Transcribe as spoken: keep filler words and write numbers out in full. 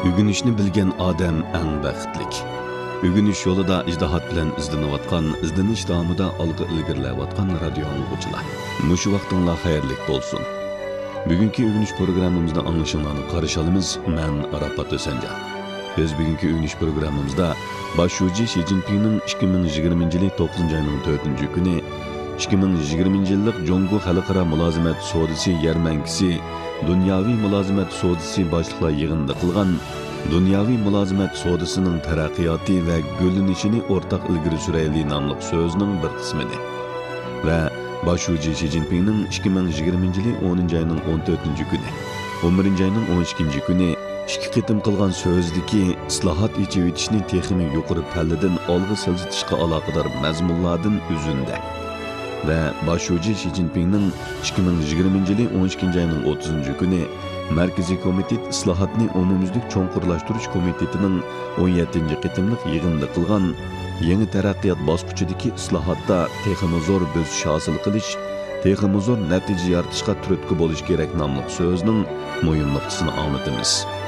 Ügünüşni bilgen odam eng baxtlik. Ügünüş yo'lida ijtihod bilan izlanayotgan, izlanish davomida olg'a ilgarilayotgan radio o'quvchilar. Mushu vaqtinglar xayrlik bo'lsin. Bugungi ügünüş programmamizda anglashinglarni qarshi olamiz. Men Arafat O'sanja. Biz bugungi ügünüş programmamizda boshlovchi Xi Jinpingning ikki ming yigirmanchi yil to'qqizinchi oyning to'rtinchi kuni ikki ming yigirmanchi yillik Jongo xalqaro mulozimat sodisi yarmankisi, dunyoviy mulozimat sodisi boshliqlar yig'inida qilgan dunyoviy mulozimat sodisining taraqqiyoti va gullanishini o'rtaq ilgari surayli nomli so'zining bir qismini va boshlovchi Xi Jinpingning ikki ming yigirmanchi yil o'ninchi oyning o'n to'rtinchi kuni, o'n birinchi oyning o'n ikkinchi kuni ikki qitim qilgan so'zdagi islohot echivitishni texnik yuqori palladan olg'a siljitishga aloqador mazmunlardan uzunda ve boshlovchi Xi Jinpingning ikki ming yigirmanchi yil o'n ikkinchi oyning o'ttizinchi kuni Markaziy komitet islohotni umumyuzlik cho'nqurlashtirish komitetining o'n yettinchi qitimliq yig'inida qilgan yangi taraqqiyot bosqichidagi islohotda texnik zo'r bosish hosil qilish, texnik zo'r natija yaratishga turtki bo'lish kerak nomli so'zning muhim nuqtasini anglatamiz.